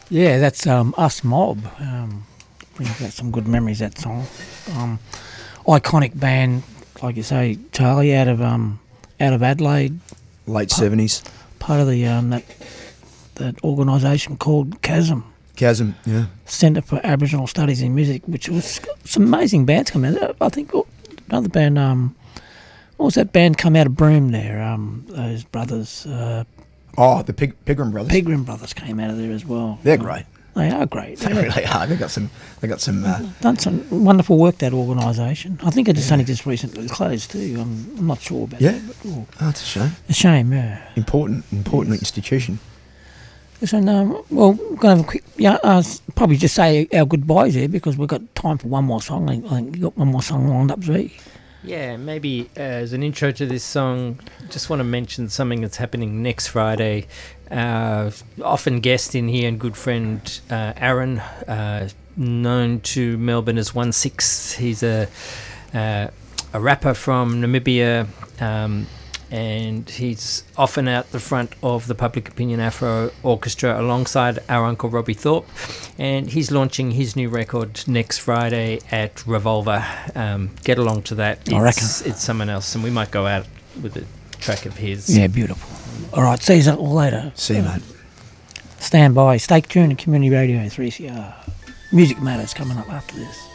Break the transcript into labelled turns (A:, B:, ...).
A: Yeah, that's Us Mob. Brings back some good memories, that song. Iconic band, like you say, Charlie, out of Adelaide.
B: Late 70s.
A: Part of the that organisation called Chasm.
B: Chasm, yeah.
A: Centre for Aboriginal Studies in Music, which was some amazing bands coming out. I think another band, what was that band come out of Broome there? Those brothers.
B: The Pigram Brothers.
A: Pigram Brothers came out of there as well.
B: They're great.
A: They are great.
B: They really are. They got some.
A: Done some wonderful work, that organisation. I think it just only just recently closed too. I'm not sure about that. But,
B: that's a shame.
A: A shame, yeah.
B: Important institution.
A: So, we're going to have a quick, probably just say our goodbyes there because we've got time for one more song. I think you've got one more song lined up, Z.
C: Yeah, maybe as an intro to this song, just want to mention something that's happening next Friday. Often guest in here and good friend Aaron, known to Melbourne as 1-6. He's a rapper from Namibia, and he's often out the front of the Public Opinion Afro Orchestra alongside our Uncle Robbie Thorpe, and he's launching his new record next Friday at Revolver. Get along to that.
A: I reckon
C: it's someone else, and we might go out with a track of his.
A: Yeah, beautiful. All right, see you all later.
B: See you, mate.
A: Stand by. Stay tuned to Community Radio 3CR. Music Matters coming up after this.